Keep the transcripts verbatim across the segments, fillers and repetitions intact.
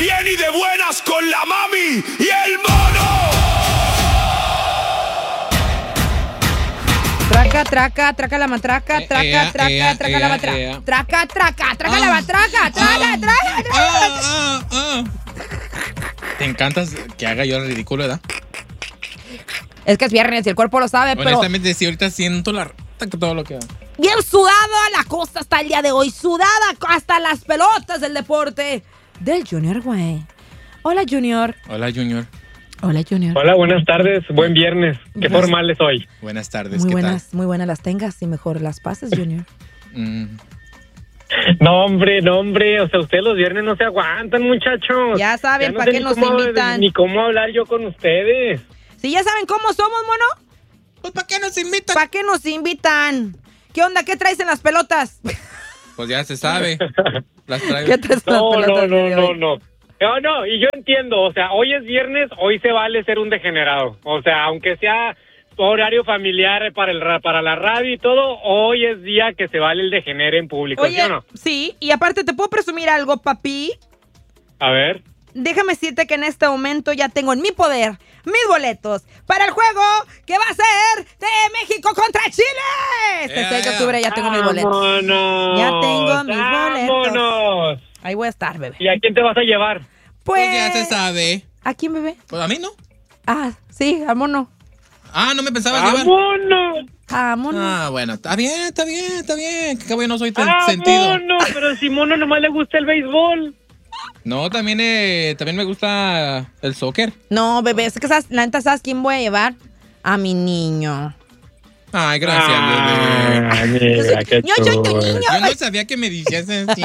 bien y de buenas con la mami y el mono. Traca, traca, traca la matraca, Eh, traca, ea, traca, ea, traca ea, la matraca. ea. Traca, traca, traca la Ah. matraca, traca, Ah. traca, traca. Ah, ah, ah. Te encanta que haga yo el ridículo, ¿verdad? Es que es viernes y el cuerpo lo sabe, pero Honestamente, sí, ahorita siento la rata que todo lo que va. bien sudada la cosa hasta el día de hoy. Sudada hasta las pelotas del deporte del Junior, güey. Hola, Junior. Hola, Junior. Hola, Junior. Hola, buenas tardes, buen viernes. Qué Buenas- formales hoy. Buenas tardes, Muy ¿qué buenas, muy buenas las tengas y mejor las pases, Junior. tal? Mm, No, hombre, no, hombre, o sea, ustedes los viernes no se aguantan, muchachos. Ya saben no pa' sé qué ni nos cómo- invitan. Ni cómo hablar yo con ustedes. Si ya saben cómo somos, mono, Pues, ¿para qué nos invitan? ¿para qué nos invitan? ¿Qué onda? ¿Qué traes en las pelotas? Pues ya se sabe. Las traigo. ¿Qué traes en las No, pelotas? no, no, el día de no, hoy? no. No, no, y yo entiendo, o sea, hoy es viernes, hoy se vale ser un degenerado. O sea, aunque sea horario familiar para el ra- para la radio y todo, hoy es día que se vale el degenere en público, ¿sí Oye, o no? sí, y aparte te puedo presumir algo, papi. A ver. Déjame decirte que en este momento ya tengo en mi poder mis boletos para el juego que va a ser de México contra Chile. Este Yeah, seis de yeah. octubre ya tengo mis boletos. ¡Vámonos! Ya tengo mis boletos. ¡Vámonos! Ahí voy a estar, bebé. ¿Y a quién te vas a llevar? Pues, Pues ya se sabe. ¿a quién, bebé? Pues a mí no. Ah, sí, al mono. Ah, no me pensabas llevar. ¡Vámonos! Ah, mono. Ah, bueno, está bien, está bien, está bien. Que cabo yo no soy tan sentido. ¡Vámonos! Pero si Mono nomás le gusta el béisbol. No, también, eh, también me gusta el soccer. No, bebé, es que sabes, la neta, ¿sabes quién voy a llevar? A mi niño. Ay, gracias, Ah, bebé. mira, qué Yo, yo, yo, chulo. niño. Yo no sabía que me decías así.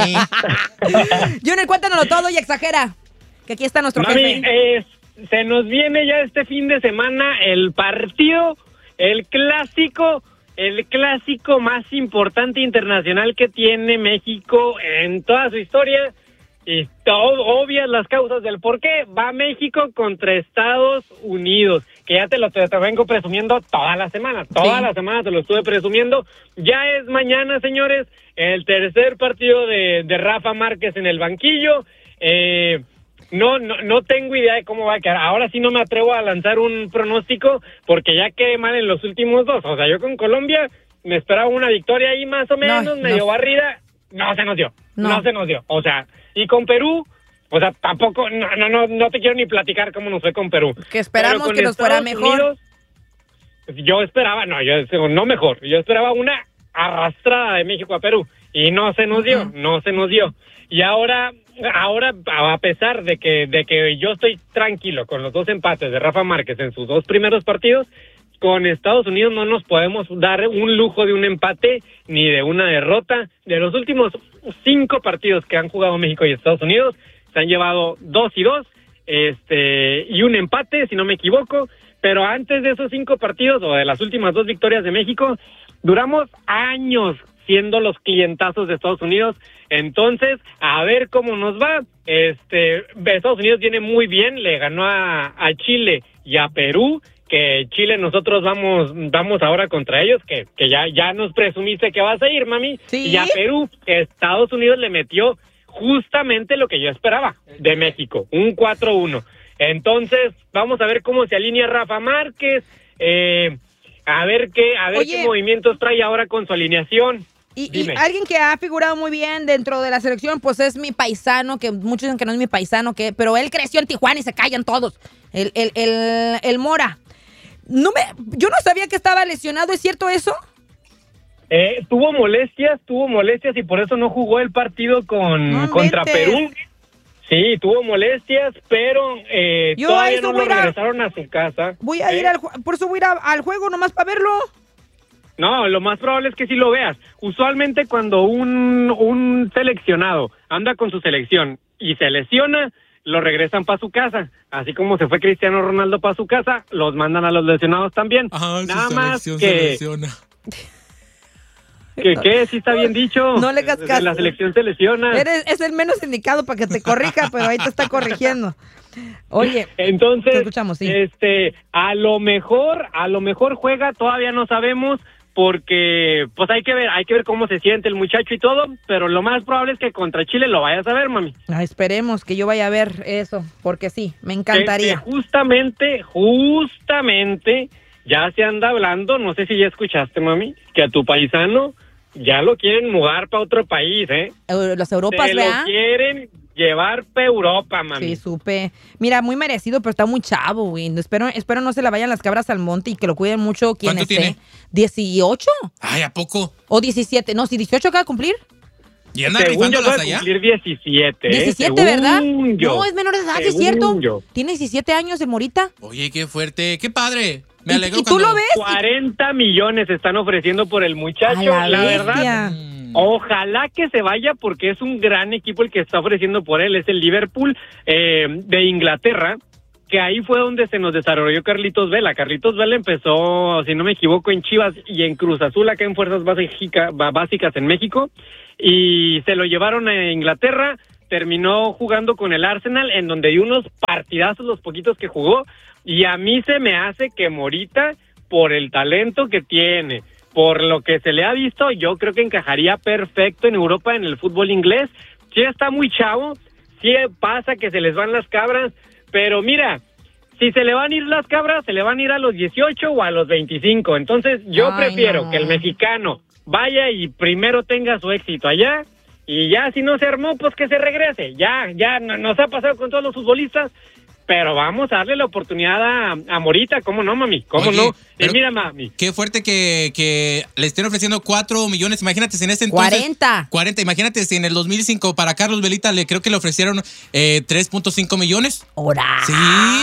Junior, cuéntanoslo todo y exagera. Que aquí está nuestro Mami, jefe. eh, se nos viene ya este fin de semana el partido, el clásico, el clásico más importante internacional que tiene México en toda su historia. Y todo, obvias las causas del por qué. Va México contra Estados Unidos, que ya te lo te, te vengo presumiendo toda la semana. Toda Sí. la semana te lo estuve presumiendo. Ya es mañana, señores, el tercer partido de, de Rafa Márquez en el banquillo. Eh, no, no, no tengo idea de cómo va a quedar. Ahora sí no me atrevo a lanzar un pronóstico porque ya quedé mal en los últimos dos. O sea, yo con Colombia me esperaba una victoria ahí más o menos, No, medio no. barrida. No se nos dio. No. No. se nos dio. O sea, y con Perú, o sea, tampoco, no, no, no, no te quiero ni platicar cómo nos fue con Perú. Que esperamos Pero con que nos fuera Estados mejor. Unidos, yo esperaba, no, yo no mejor, yo esperaba una arrastrada de México a Perú y no se nos dio, Ujú. no se nos dio. Y ahora, ahora a pesar de que, de que yo estoy tranquilo con los dos empates de Rafa Márquez en sus dos primeros partidos, con Estados Unidos no nos podemos dar un lujo de un empate ni de una derrota. De los últimos cinco partidos que han jugado México y Estados Unidos, se han llevado dos y dos, este, y un empate, si no me equivoco. Pero antes de esos cinco partidos, o de las últimas dos victorias de México, duramos años siendo los clientazos de Estados Unidos. Entonces, a ver cómo nos va. Este, Estados Unidos viene muy bien, le ganó a, a Chile y a Perú, que Chile nosotros vamos vamos ahora contra ellos, que, que ya, ya nos presumiste que vas a ir, mami. Sí. Y a Perú, que Estados Unidos le metió justamente lo que yo esperaba de México, un cuatro uno. Entonces, vamos a ver cómo se alinea Rafa Márquez, eh, a ver qué, a ver Oye. qué movimientos trae ahora con su alineación. Y, y Dime. alguien que ha figurado muy bien dentro de la selección, pues es mi paisano, que muchos dicen que no es mi paisano, que pero él creció en Tijuana y se callan todos. El, el, el, el Mora. No me, yo no sabía que estaba lesionado, ¿es cierto eso? Eh, tuvo molestias, tuvo molestias y por eso no jugó el partido con No contra inventes. Perú. Sí, tuvo molestias, pero eh, Yo todavía eso no voy lo a ir a- regresaron a su casa. Voy a ¿Eh? ir al ju- por eso voy a ir a- al juego nomás para verlo. No, lo más probable es que sí lo veas. Usualmente cuando un, un seleccionado anda con su selección y se lesiona, lo regresan para su casa. Así como se fue Cristiano Ronaldo para su casa, los mandan a los lesionados también. Ajá, su Nada más selección que, se lesiona. que, que sí está bien dicho. No le hagas caso. La selección se lesiona. Eres, es el menos indicado para que te corrija, pero ahí te está corrigiendo. Oye, Entonces, te escuchamos, sí. este, a lo mejor, a lo mejor juega, todavía no sabemos, porque pues hay que ver, hay que ver cómo se siente el muchacho y todo, pero lo más probable es que contra Chile lo vayas a ver, mami. Ah, esperemos que yo vaya a ver eso, porque sí, me encantaría. Que, que justamente, justamente, ya se anda hablando, no sé si ya escuchaste, mami, que a tu paisano ya lo quieren mudar para otro país, ¿eh? Las Europas, Se ¿verdad? lo quieren llevar para Europa, mami. Sí, supe. Mira, muy merecido, pero está muy chavo, güey. Espero, espero no se le vayan las cabras al monte y que lo cuiden mucho. ¿Quién ¿Cuánto esté? tiene? ¿dieciocho? Ay, ¿a poco? ¿O diecisiete? No, si dieciocho acaba de cumplir. ¿Y anda Según yo rifándolas va a allá? cumplir diecisiete, ¿eh? diecisiete, Según ¿verdad? yo. No, es menor de edad, ¿sí es Según cierto? yo. Tiene diecisiete años el Morita. Oye, qué fuerte, qué padre. Me ¿Y- alegro y tú cuando- lo ves? cuarenta millones están ofreciendo por el muchacho. A la la bestia. verdad, Mm. ojalá que se vaya porque es un gran equipo el que está ofreciendo por él. Es el Liverpool eh, de Inglaterra, que ahí fue donde se nos desarrolló Carlitos Vela. Carlitos Vela empezó, si no me equivoco, en Chivas y en Cruz Azul, acá en Fuerzas Básica- Básicas en México, y se lo llevaron a Inglaterra. Terminó jugando con el Arsenal, en donde dio unos partidazos los poquitos que jugó, y a mí se me hace que Morita, por el talento que tiene, por lo que se le ha visto, yo creo que encajaría perfecto en Europa, en el fútbol inglés. Sí está muy chavo, sí pasa que se les van las cabras, pero mira, si se le van a ir las cabras, se le van a ir a los dieciocho o a los veinticinco. Entonces yo Ay, prefiero no. que el mexicano vaya y primero tenga su éxito allá, y ya si no se armó, pues que se regrese. Ya, ya no- nos ha pasado con todos los futbolistas, pero vamos a darle la oportunidad a, a Morita, ¿cómo no, mami? ¿Cómo Oye, no? Y pero- mira, mami, Qué fuerte que, que le estén ofreciendo cuatro millones. Imagínate si en este entonces... cuarenta. cuarenta. Imagínate si en el dos mil cinco para Carlos Velita le creo que le ofrecieron eh, tres punto cinco millones. ¡Hora! Sí.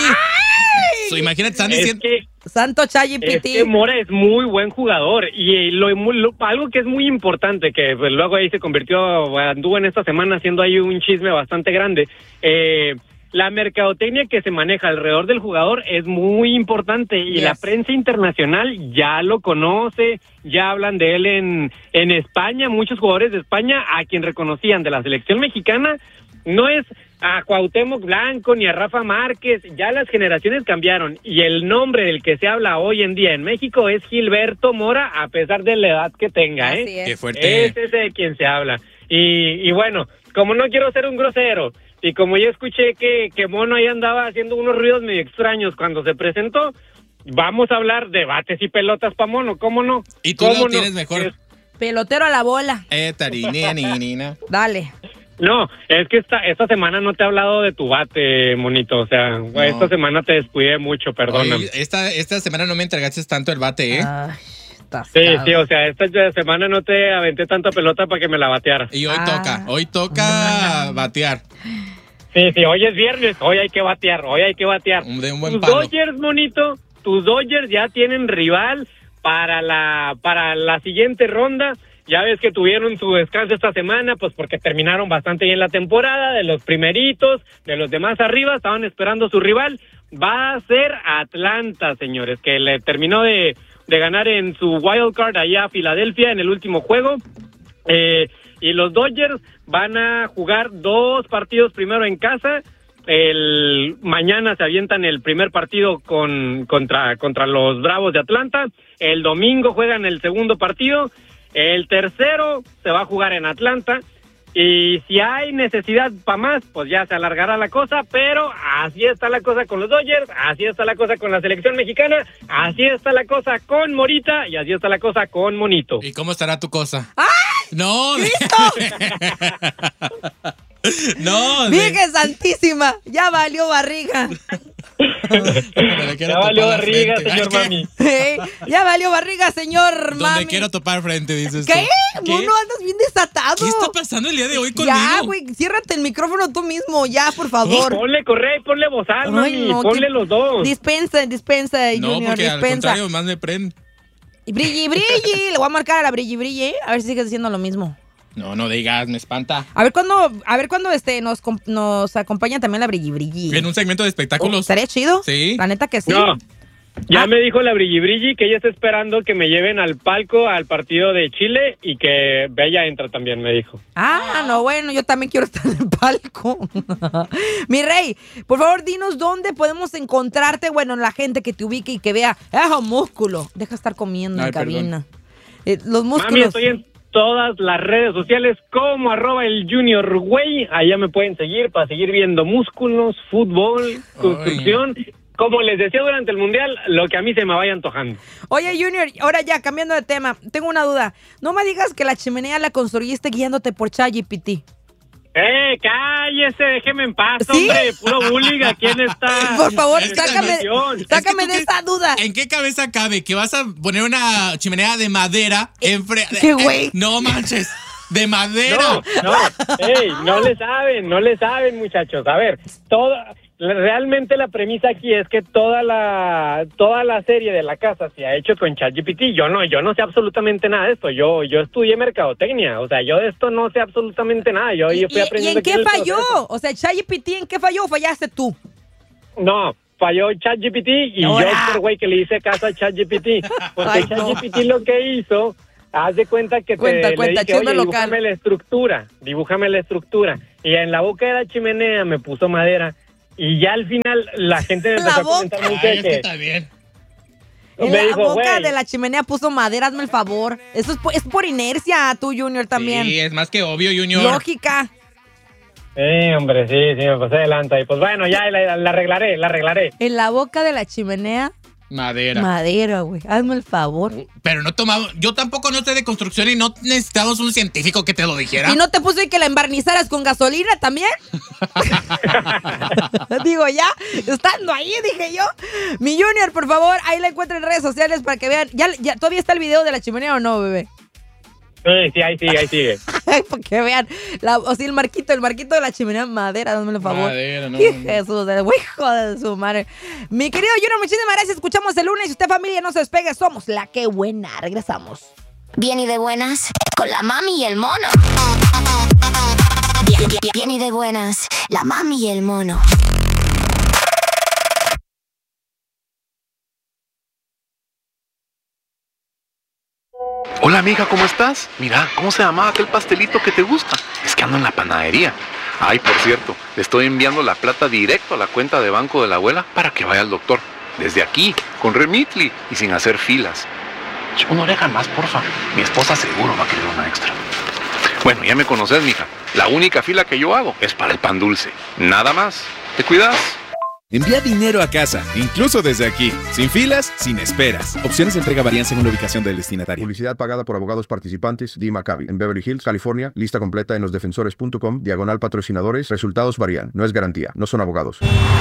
So, imagínate, están es diciendo... que... Santo Es ChatGPT. que Mora es muy buen jugador y lo, lo- algo que es muy importante, que pues, luego ahí se convirtió, anduvo en esta semana haciendo ahí un chisme bastante grande, eh, la mercadotecnia que se maneja alrededor del jugador es muy importante y Yes. la prensa internacional ya lo conoce, ya hablan de él en, en España, muchos jugadores de España a quien reconocían de la selección mexicana, no es a Cuauhtémoc Blanco ni a Rafa Márquez, ya las generaciones cambiaron y el nombre del que se habla hoy en día en México es Gilberto Mora, a pesar de la edad que tenga, ¿eh? Así es. Qué fuerte. Ese es de quien se habla. Y, y bueno, como no quiero ser un grosero, y como ya escuché que, que Mono ahí andaba haciendo unos ruidos medio extraños cuando se presentó, vamos a hablar de bates y pelotas para Mono, ¿cómo no? Y tú ¿Cómo lo no? tienes mejor. Es- Pelotero a la bola. Eh, tarinina, ninina. Dale. No, es que esta esta semana no te he hablado de tu bate, Monito, o sea, esta semana te descuidé mucho, perdóname. Oye, esta, esta semana no me entregaste tanto el bate, ¿eh? Ay, estás Sí, cabrón. sí, o sea, esta semana no te aventé tanta pelota para que me la batearas. Y hoy Ah. toca, hoy toca batear. Sí, sí, hoy es viernes, hoy hay que batear, hoy hay que batear. Un- de un buen tus palo. Dodgers, Monito, tus Dodgers ya tienen rival para la para la siguiente ronda. Ya ves que tuvieron su descanso esta semana, pues porque terminaron bastante bien la temporada, de los primeritos, de los demás arriba, estaban esperando su rival. Va a ser Atlanta, señores, que le terminó de, de ganar en su wild card allá a Filadelfia en el último juego. Eh, y los Dodgers van a jugar dos partidos primero en casa. El mañana se avientan el primer partido con contra contra los Bravos de Atlanta. El domingo juegan el segundo partido. El tercero se va a jugar en Atlanta. Y si hay necesidad para más, pues ya se alargará la cosa, pero así está la cosa con los Dodgers, así está la cosa con la selección mexicana, así está la cosa con Morita y así está la cosa con Monito. ¿Y cómo estará tu cosa? ¡Ay! No, no. de- Virgen Santísima, ya valió barriga. Donde quiero Ya valió topar la barriga, frente. señor Ay, ¿qué? mami. Eh, ya valió barriga, señor Donde mami. quiero topar frente, dices ¿Qué? tú. Mono, andas bien desatado. ¿Qué está pasando el día de hoy conmigo? Ya, güey, ciérrate el micrófono tú mismo, ya, por favor. Ponle correa y ponle bozal, Ay, mami, no, ponle qué- los dos. Dispensa, dispensa, No, Junior, porque al dispensa. contrario, más me prende. Y Brilli, Brilli, le voy a marcar a la Brilli, Brilli, ¿eh? A ver si sigues haciendo lo mismo. No, no digas, me espanta. A ver cuándo, a ver cuándo este nos, com- nos acompaña también la Brilli, Brilli. En un segmento de espectáculos. ¿Estaría chido? Sí. La neta que sí. No, ya Ah. me dijo la Brilli Brilli que ella está esperando que me lleven al palco al partido de Chile y que Bella entra también, me dijo. Ah, no, bueno, yo también quiero estar en el palco. Mi rey, por favor, dinos dónde podemos encontrarte. Bueno, la gente que te ubique y que vea, ¡ah, músculo! Deja estar comiendo Ay, en cabina. Eh, los músculos. Mami, estoy en todas las redes sociales como arroba el Junior Güey. Allá me pueden seguir para seguir viendo músculos, fútbol, construcción. Oye. Como les decía durante el Mundial, lo que a mí se me vaya antojando. Oye, Junior, ahora ya, cambiando de tema, tengo una duda. No me digas que la chimenea la construiste guiándote por ChatGPT. ¡Eh, cállese! Déjeme en paz, ¿Sí? hombre. Puro bullying aquí en esta... Por favor, esta sácame, sácame de esta duda. ¿En qué cabeza cabe que vas a poner una chimenea de madera enfrente? ¿Qué güey? No manches, de madera. No, no, ey, no le saben, no le saben, muchachos. A ver, todo... Realmente la premisa aquí es que toda la toda la serie de la casa se ha hecho con ChatGPT. Yo no, yo no sé absolutamente nada de esto. Yo yo estudié mercadotecnia, o sea, yo de esto no sé absolutamente nada. Yo, yo fui aprendiendo. ¿Y en qué falló? O sea, ChatGPT, ¿en qué falló o fallaste tú? No, falló ChatGPT y ¡Ahora! yo por güey que le hice caso a ChatGPT, porque Ay, no. ChatGPT lo que hizo, haz de cuenta que Cuenta, te cuenta, le dije, chisme oye, local. dibújame la estructura, dibújame la estructura. Y en la boca de la chimenea me puso madera. Y ya al final la gente me empezó La a comentar boca. mucho Ay, de es que que está bien. En me la dijo, boca güey, de la chimenea puso madera, hazme el favor. Eso es por, es por inercia, tú, Junior, también. Sí, es más que obvio, Junior. Lógica. sí, hombre, sí, sí, me pasé adelante. Y pues bueno, ya la, la arreglaré, la arreglaré. En la boca de la chimenea, Madera. madera, güey. Hazme el favor. Pero no tomamos, yo tampoco no sé de construcción y no necesitamos un científico que te lo dijera. ¿Y no te puse que la embarnizaras con gasolina también? Digo, ya, estando ahí, dije yo. Mi Junior, por favor, ahí la encuentro en redes sociales para que vean. ¿Ya, ya todavía está el video de la chimenea o no, bebé? Sí, sí, ahí sigue, ahí sigue. Para que vean. La, o sea, el marquito, el marquito de la chimenea, madera, dame el favor. Madera, no, Y no. Jesús, el hijo de su madre. Mi querido Junior, muchísimas gracias. Escuchamos el lunes. Y usted, familia, no se despegue. Somos la que buena. Regresamos. Bien y de buenas, con la mami y el mono. Bien, bien, bien y de buenas, la mami y el mono. Hola amiga, ¿cómo estás? Mira, ¿cómo se llamaba aquel pastelito que te gusta? Es que ando en la panadería. Ay, por cierto, le estoy enviando la plata directo a la cuenta de banco de la abuela para que vaya al doctor. Desde aquí, con Remitly y sin hacer filas. Ch, una oreja más, porfa. Mi esposa seguro va a querer una extra. Bueno, ya me conoces, mija. La única fila que yo hago es para el pan dulce. Nada más. ¿Te cuidas? Envía dinero a casa, incluso desde aquí, sin filas, sin esperas. Opciones de entrega varían según la ubicación del destinatario. Publicidad pagada por abogados participantes, D. Maccabi, en Beverly Hills, California. Lista completa en losdefensores punto com, diagonal patrocinadores. Resultados varían. No es garantía. No son abogados.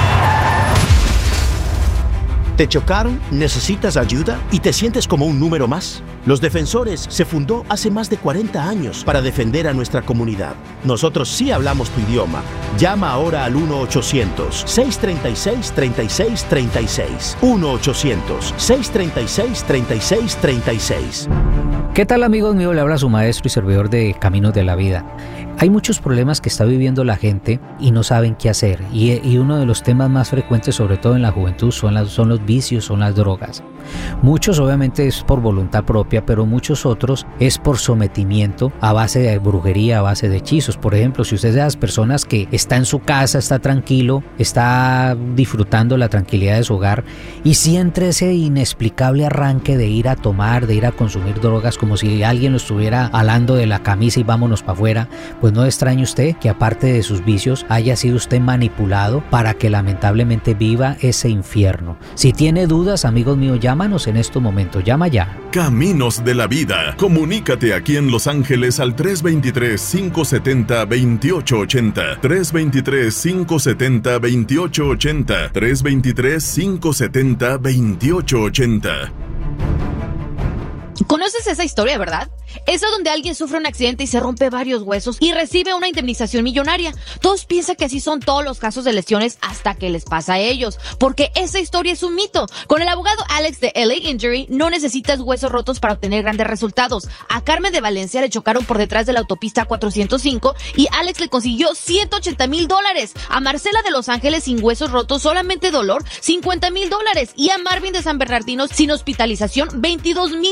¿Te chocaron? ¿Necesitas ayuda? ¿Y te sientes como un número más? Los Defensores se fundó hace más de cuarenta años para defender a nuestra comunidad. Nosotros sí hablamos tu idioma. Llama ahora al uno ochocientos, seiscientos treinta y seis, treinta y seis treinta y seis. uno ochocientos, seiscientos treinta y seis, treinta y seis treinta y seis. ¿Qué tal, amigos míos? Le habla su maestro y servidor de Caminos de la Vida. Hay muchos problemas que está viviendo la gente y no saben qué hacer. Y, y uno de los temas más frecuentes, sobre todo en la juventud, son, las, son los vicios, son las drogas. Muchos obviamente es por voluntad propia, pero muchos otros es por sometimiento a base de brujería, a base de hechizos. Por ejemplo, si usted es de las personas que está en su casa, está tranquilo, está disfrutando la tranquilidad de su hogar y siente ese inexplicable arranque de ir a tomar, de ir a consumir drogas, como si alguien lo estuviera alando de la camisa y vámonos para afuera, pues no extrañe usted que aparte de sus vicios haya sido usted manipulado para que lamentablemente viva ese infierno. Si tiene dudas, amigos míos, llámanos en estos momentos, llama ya. Caminos de la Vida. Comunícate aquí en Los Ángeles al tres dos tres, cinco siete cero, dos ocho ocho cero. tres dos tres, cinco siete cero, dos ocho ocho cero. tres dos tres, cinco siete cero, dos ocho ocho cero. ¿Conoces esa historia, verdad? Esa donde alguien sufre un accidente y se rompe varios huesos y recibe una indemnización millonaria. Todos piensan que así son todos los casos de lesiones hasta que les pasa a ellos, porque esa historia es un mito. Con el abogado Alex de L A Injury no necesitas huesos rotos para obtener grandes resultados. A Carmen de Valencia le chocaron por detrás de la autopista cuatrocientos cinco y Alex le consiguió ciento ochenta mil dólares. A Marcela de Los Ángeles sin huesos rotos, solamente dolor, cincuenta mil dólares. Y a Marvin de San Bernardino sin hospitalización, veintidós mil dólares.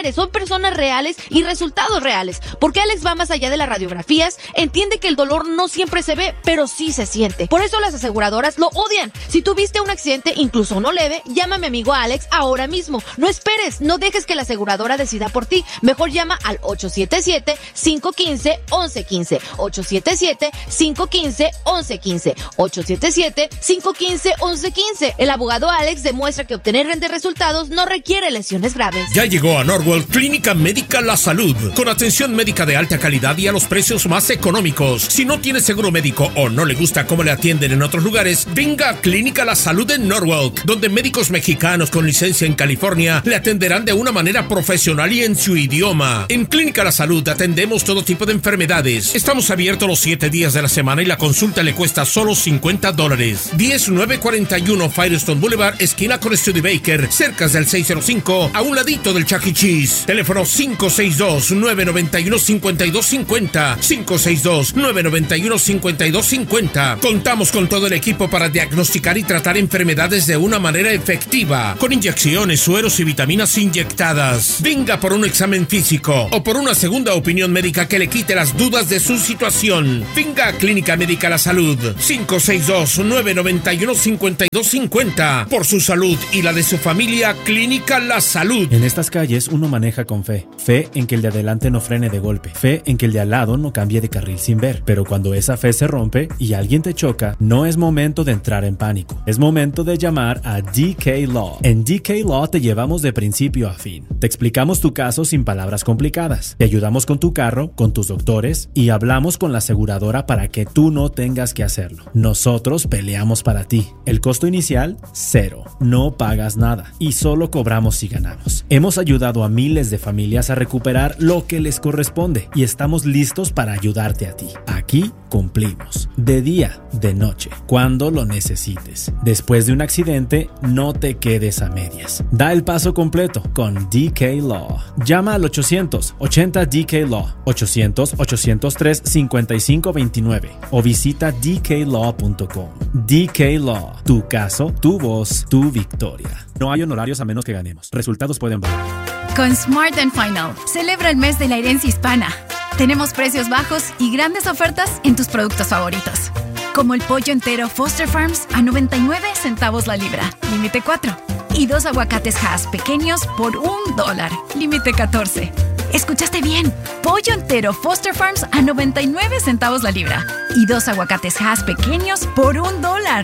reales, son personas reales y resultados reales. Porque Alex va más allá de las radiografías, entiende que el dolor no siempre se ve, pero sí se siente. Por eso las aseguradoras lo odian. Si tuviste un accidente, incluso uno leve, llama a mi amigo Alex ahora mismo. No esperes, no dejes que la aseguradora decida por ti. Mejor llama al ocho siete siete, cinco uno cinco, once quince. ocho siete siete, cinco uno cinco, once quince. ocho siete siete, cinco uno cinco, once quince. El abogado Alex demuestra que obtener grandes resultados no requiere lesiones graves. Ya llegó a Norwalk Clínica Médica La Salud, con atención médica de alta calidad y a los precios más económicos. Si no tiene seguro médico o no le gusta cómo le atienden en otros lugares, venga a Clínica La Salud en Norwalk, donde médicos mexicanos con licencia en California le atenderán de una manera profesional y en su idioma. En Clínica La Salud atendemos todo tipo de enfermedades. Estamos abiertos los siete días de la semana y la consulta le cuesta solo cincuenta dólares. diez mil novecientos cuarenta y uno Firestone Boulevard, esquina con Studebaker, cerca del seiscientos cinco, a un ladito del Chuck E. Cheese. Teléfono cinco seis dos, nueve nueve uno, cinco dos cinco cero, cinco seis dos, nueve nueve uno, cinco dos cinco cero. Contamos con todo el equipo para diagnosticar y tratar enfermedades de una manera efectiva, con inyecciones, sueros y vitaminas inyectadas. Venga por un examen físico o por una segunda opinión médica que le quite las dudas de su situación. Venga a Clínica Médica La Salud, cinco seis dos, nueve nueve uno, cinco dos cinco cero. Por su salud y la de su familia, Clínica La Salud. En estas calles uno maneja con fe. Fe en que el de adelante no frene de golpe. Fe en que el de al lado no cambie de carril sin ver. Pero cuando esa fe se rompe y alguien te choca, no es momento de entrar en pánico. Es momento de llamar a D K Law. En D K Law te llevamos de principio a fin. Te explicamos tu caso sin palabras complicadas. Te ayudamos con tu carro, con tus doctores y hablamos con la aseguradora para que tú no tengas que hacerlo. Nosotros peleamos para ti. El costo inicial, cero. No pagas nada y solo cobramos si ganamos. Hemos ayudado a miles de familias a recuperar lo que les corresponde y estamos listos para ayudarte a ti. Aquí cumplimos. De día, de noche, cuando lo necesites. Después de un accidente, no te quedes a medias. Da el paso completo con D K Law. Llama al ochocientos ochenta D K Law, ochocientos, ochocientos tres, cincuenta y cinco veintinueve o visita d k law punto com. D K Law. Tu caso, tu voz, tu victoria. No hay honorarios a menos que ganemos. Resultados pueden variar. Con Smart and Final, celebra el mes de la herencia hispana. Tenemos precios bajos y grandes ofertas en tus productos favoritos. Como el pollo entero Foster Farms a noventa y nueve centavos la libra, límite cuatro. Y dos aguacates Hass pequeños por un dólar, límite catorce. ¿Escuchaste bien? Pollo entero Foster Farms a noventa y nueve centavos la libra. Y dos aguacates Hass pequeños por un dólar.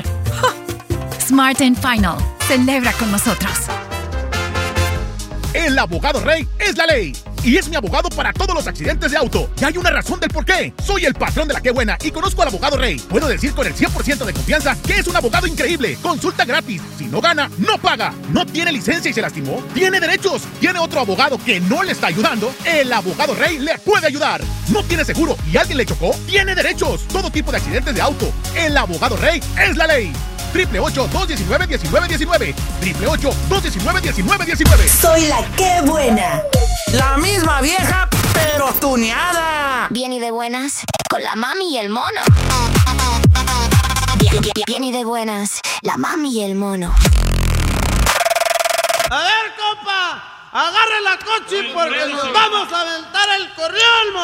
¡Oh! Smart and Final. Celebra con nosotros. El abogado Rey es la ley. Y es mi abogado para todos los accidentes de auto. Y hay una razón del por qué. Soy el patrón de la Qué Buena y conozco al abogado Rey. Puedo decir con el cien por ciento de confianza que es un abogado increíble. Consulta gratis. Si no gana, no paga. No tiene licencia y se lastimó, tiene derechos. Tiene otro abogado que no le está ayudando. El abogado Rey le puede ayudar. No tiene seguro y alguien le chocó, tiene derechos. Todo tipo de accidentes de auto. El abogado Rey es la ley. Triple ocho, dos diecinueve, diecinueve diecinueve. Triple ocho, dos diecinueve, diecinueve diecinueve. Soy la Qué Buena. La misma vieja, pero tuneada. Bien y de buenas, con la mami y el mono. Bien, bien, bien y de buenas, la mami y el mono. A ver, compa, agarre la coche porque nos vamos a aventar el corrión, mono.